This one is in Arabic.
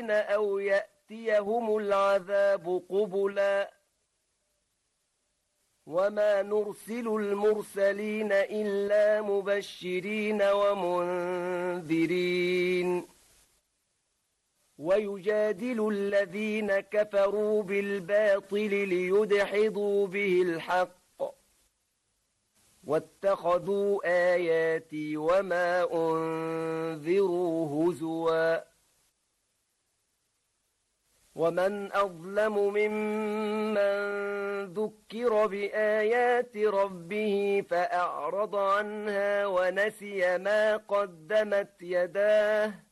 أو يأتيهم العذاب قبلا وما نرسل المرسلين إلا مبشرين ومنذرين ويجادل الذين كفروا بالباطل ليدحضوا به الحق واتخذوا آياتي وما أنذروا هزوا ومن أظلم ممن ذكر بآيات ربه فأعرض عنها ونسي ما قدمت يداه